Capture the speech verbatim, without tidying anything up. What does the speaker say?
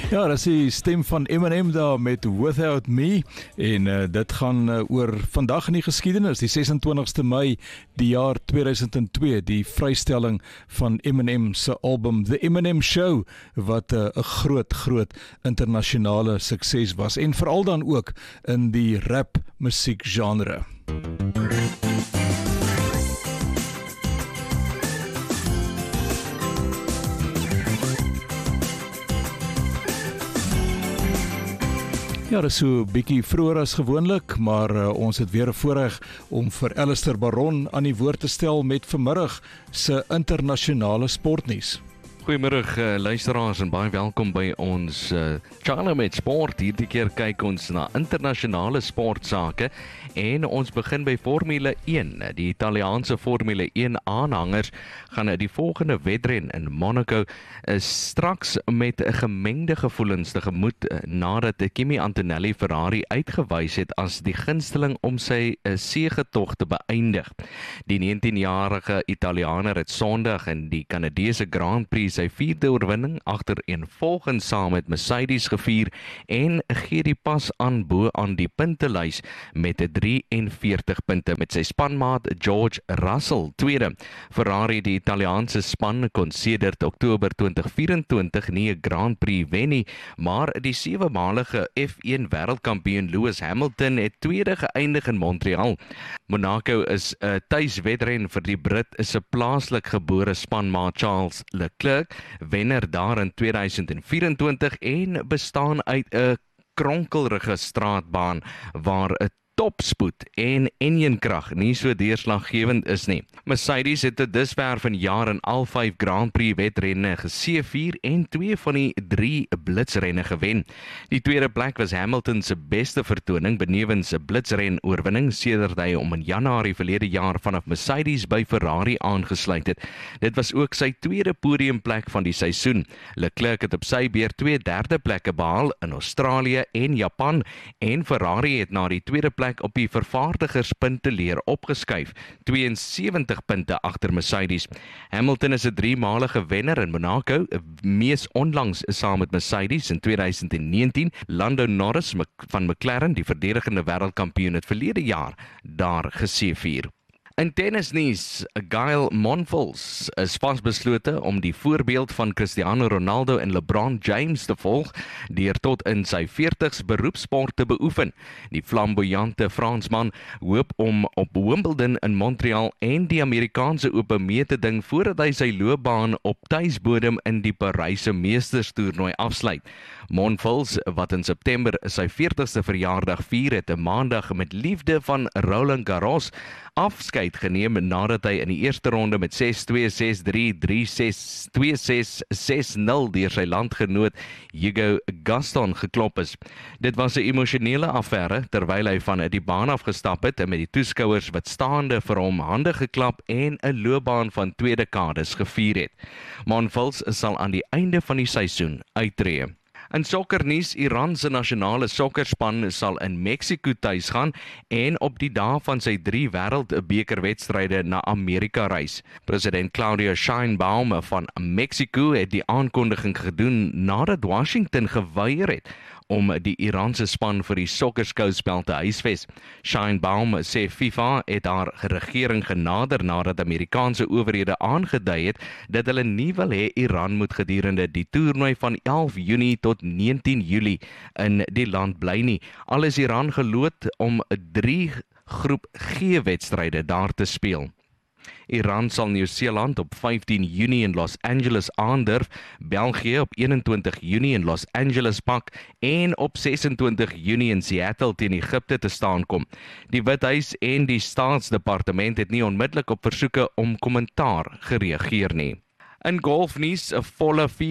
Ja, dat is die stem van Eminem daar met Without Me en uh, dit gaan uh, oor vandag in die geskiedenis, die ses en twintigste Mei die jaar tweeduisend twee, die vrystelling van Eminem se album The Eminem Show, wat 'n uh, groot, groot internasionale sukses was en veral dan ook in die rap musiekgenre. Ja, dit is so bietjie vroeër as gewoonlik, maar uh, ons het weer 'n voorreg om vir Alistair Baron aan die woord te stel met vanmiddag se internasionale sportnuus. Goeiemôre uh, luisteraars en baie welkom by ons uh, Channel met Sport. Hierdie keer kyk ons na internasionale sportsake en ons begin by Formule een. Die Italiaanse Formule een aanhangers gaan die volgende wedren in Monaco is straks met 'n gemengde gevoelens tegemoet nadat Kimi Antonelli Ferrari uitgewys het as die gunsteling om sy seëgetog te beëindig. Die negentienjarige Italianer het Sondag in die Kanadese Grand Prix sy vierde oorwinning agtereenvolgens saam met Mercedes gevier en gee die pas aan bo aan die puntelys met drie en veertig punte met sy spanmaat George Russell tweede. Ferrari, die Italiaanse span, kon sedert Oktober twintig vyf-en-twintig nie 'n Grand Prix wen nie, maar die sewemalige F een wêreldkampioen Lewis Hamilton het tweede geëindig in Montreal. Monaco is 'n tuiswedren vir die Brit is 'n plaaslik gebore spanmaat Charles Leclerc, wenner daar in tweeduisend vyf-en-twintig en bestaan uit 'n kronkelrige straatbaan waar 'n topspoed en enjinkrag nie so deurslaggewend is nie. Mercedes het tot dusver vanjaar in al vyf Grand Prix wedrenne geseëvier en twee van die drie blitsrenne gewen. Die tweede plek was Hamilton se beste vertoning benewens 'n blitsren oorwinning sedert hy om in Januarie verlede jaar vanaf Mercedes by Ferrari aangesluit het. Dit was ook sy tweede podiumplek van die seisoen. Leclerc het op sy beurt twee derde plekke behaal in Australië en Japan en Ferrari het na die tweede plek op die vervaardigerspunteleer opgeskuif, twee en sewentig punte agter Mercedes. Hamilton is 'n driemalige wenner in Monaco, mees onlangs saam met Mercedes in tweeduisend negentien. Lando Norris van McLaren, die verdedigende wêreldkampioen, het verlede jaar daar geseëvier. In tennisnuus, Gaël Monfils is vasbeslote om die voorbeeld van Cristiano Ronaldo en LeBron James te volg deur tot in sy veertigs beroepssport te beoefen. Die flamboyante Fransman hoop om op Wimbledon in Montreal en die Amerikaanse Ope mee te ding voordat hy sy loopbaan op tuisbodem in die Paryse Meesterstoernooi afsluit. Monfils, wat in September sy veertigste verjaardag vier, het 'n maandag met liefde van Roland Garros afskeid geneem nadat hy in die eerste ronde met ses twee, ses drie, drie ses, twee ses, ses nul deur sy landgenoot Hugo Gaston geklop is. Dit was 'n emosionele affære terwyl hy van die baan afgestap het en met die toeskouers wat staande vir hom hande geklap en 'n loopbaan van twee dekades gevier het. Monfils sal aan die einde van die seisoen uittreë. In sokkernuus, Iran se nasionale sokkerspan sal in Mexiko tuis gaan en op die dae van sy drie wêreldbekerwedstryde na Amerika reis. President Claudia Sheinbaum van Mexiko het die aankondiging gedoen nadat Washington geweier het om die Iranse span vir die sokkerskouspel te huisves. Sheinbaum sê FIFA het haar regering genader nadat Amerikaanse owerhede aangedui het dat hulle nie wil hê Iran moet gedurende die toernooi van elf Junie tot negentien Julie in die land bly nie. Al is Iran geloot om drie groep G wedstryde daar te speel. Iran sal Nieu-Seeland op vyftien Junie in Los Angeles aandurf, België op eenentwintig Junie in Los Angeles pak en op sesentwintig Junie in Seattle teen Egipte te staan kom. Die Withuis en die Staatsdepartement het nie onmiddellik op versoeke om kommentaar gereageer nie. In golfnuus, 'n volle